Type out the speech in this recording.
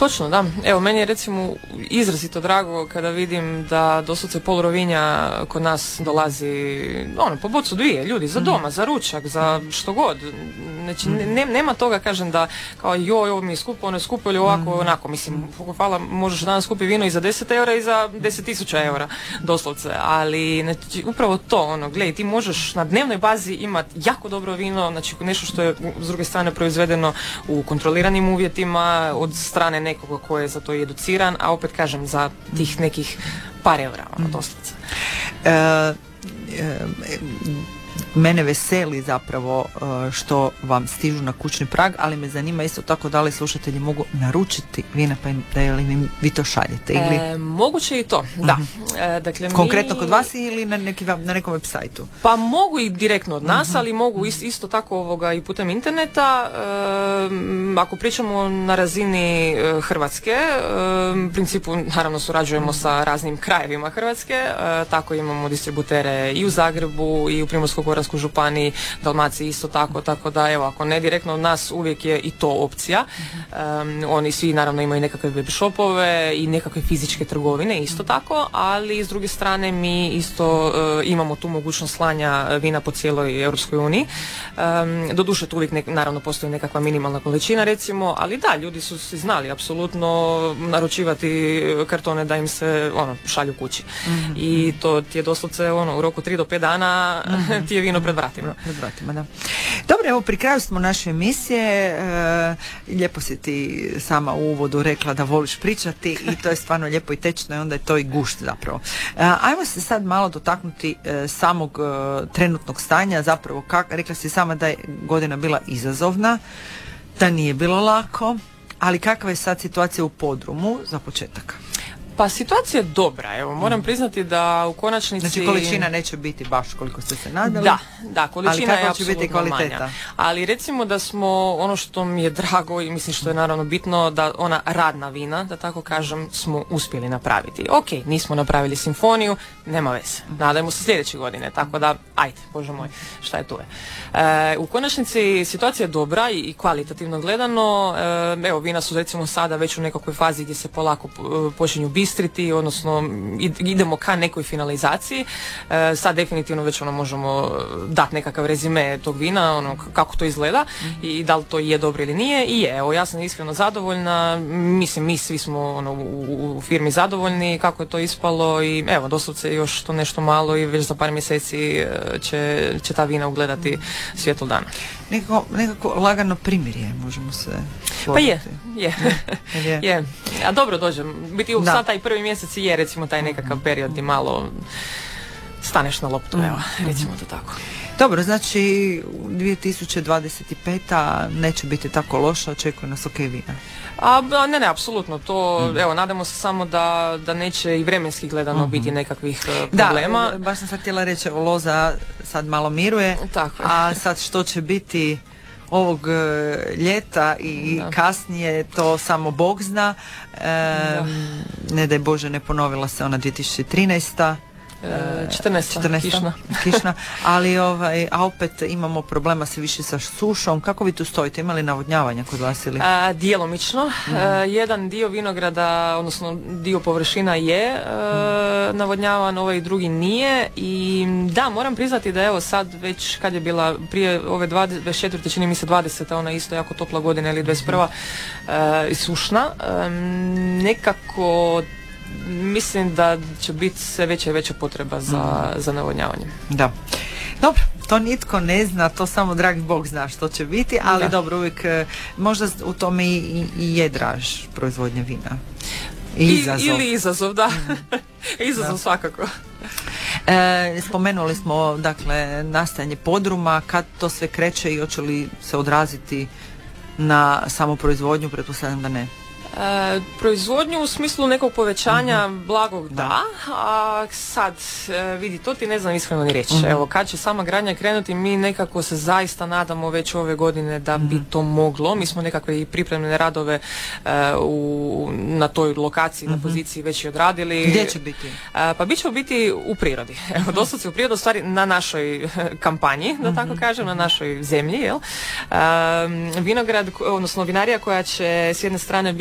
Točno, da. Evo, meni je recimo izrazito drago kada vidim da doslovce pol Rovinja kod nas dolazi po bocu dvije ljudi za doma, za ručak, za što god. Znači, nema toga, kažem, da kao ovo mi je skupo, ono je skupo ili ovako, onako. Mislim, hvala, možeš danas kupiti vino i za 10 eura i za 10.000 eura, doslovce. Ali, znači, upravo to, gledaj, ti možeš na dnevnoj bazi imati jako dobro vino, znači nešto što je s druge strane proizvedeno u kontroliranim uvjetima od strane nekoga ko je za to educiran, a opet kažem za tih nekih par eura, doslovce. Mene veseli zapravo što vam stižu na kućni prag, ali me zanima isto tako da li slušatelji mogu naručiti vina, pa da li vi to šaljete? Ili... moguće i to, da. Dakle, konkretno kod vas ili na nekom web sajtu? Pa mogu i direktno od nas, ali mogu isto tako i putem interneta. Ako pričamo na razini Hrvatske, u principu naravno surađujemo sa raznim krajevima Hrvatske, tako imamo distributere i u Zagrebu i u Primorsko-goranskoj županiji, Dalmaciji isto tako da evo, ako ne direktno od nas, uvijek je i to opcija. Oni svi naravno imaju nekakve web shopove i nekakve fizičke trgovine isto tako, ali s druge strane mi isto imamo tu mogućnost slanja vina po cijeloj Europskoj uniji. Doduše tu uvijek naravno postoji nekakva minimalna količina recimo, ali da, ljudi su si znali apsolutno naručivati kartone da im se šalju kući. I to ti je doslovce u roku 3 do 5 dana ti je vino pred vratima. Da. Dobro, evo pri kraju smo naše emisije. Lijepo si ti sama u uvodu rekla da voliš pričati i to je stvarno lijepo i tečno i onda je to i gušt zapravo. Ajmo se sad malo dotaknuti samog trenutnog stanja, zapravo rekla si sama da je godina bila izazovna, da nije bilo lako, ali kakva je sad situacija u podrumu za početak? Pa situacija je dobra, evo, moram priznati da u konačnici... Znači količina neće biti baš koliko ste se nadali? Da, količina je apsolutno manja. Ali recimo da smo, ono što mi je drago i mislim što je naravno bitno, da ona radna vina, da tako kažem, smo uspjeli napraviti. Ok, nismo napravili simfoniju, nema veze. Nadajmo se sljedeće godine, tako da, ajde, Bože moj, šta je tu je. U konačnici situacija je dobra i kvalitativno gledano. Evo, vina su recimo sada već u nekakvoj fazi gdje se polako počinju bistriti, odnosno idemo ka nekoj finalizaciji. Sad definitivno već možemo dati nekakav rezime tog vina, kako to izgleda i da li to je dobro ili nije. I je, evo, ja sam iskreno zadovoljna, mislim mi svi smo u firmi zadovoljni kako je to ispalo i evo, doslovce još to nešto malo i već za par mjeseci će ta vina ugledati svjetlo dana. Nekako lagano primirje, možemo se složiti. Pa je. A dobro dođe. Biti sad taj prvi mjesec je recimo taj nekakav period gdje malo staneš na loptu, evo, recimo to tako. Dobro, znači 2025. neće biti tako loša, očekuje nas ok vina. Ne, apsolutno, to, evo, nadamo se samo da neće i vremenski gledano biti nekakvih problema. Da, baš sam sad htjela reći, loza sad malo miruje, tako. A sad što će biti ovog ljeta i kasnije, to samo Bog zna. Ne daj Bože, ne ponovila se ona 2013. 14. kišna, ali a opet imamo problema sve više sa sušom. Kako vi tu stojite? Imali navodnjavanja kod vas ili? Djelomično. Jedan dio vinograda, odnosno dio površina je navodnjavan, ovaj drugi nije i da, moram priznati da evo sad već kad je bila prije ove 24. čini mi se 20. ona isto jako topla godina ili 21. I sušna, nekako mislim da će biti sve veća i veća potreba za navodnjavanje. Da. Dobro, to nitko ne zna, to samo dragi Bog zna što će biti, ali dobro, uvijek možda u tome i je draž proizvodnja vina. Ili izazov, da. Izazov svakako. Spomenuli smo, dakle, nastajanje podruma, kad to sve kreće i hoće li se odraziti na samu proizvodnju, pretpostavljam da ne. Proizvodnju u smislu nekog povećanja blagog da, a sad vidi, to ti ne znam iskreno ni reći. Evo, kad će sama gradnja krenuti, mi nekako se zaista nadamo već ove godine da bi to moglo. Mi smo nekakve i pripremne radove na toj lokaciji, na poziciji već i odradili. Gdje će biti? Pa bit će biti u prirodi. Evo, doslovce u prirodi, u stvari na našoj kampanji, da tako kažem, na našoj zemlji, jel? Vinograd, odnosno vinarija koja će s jedne strane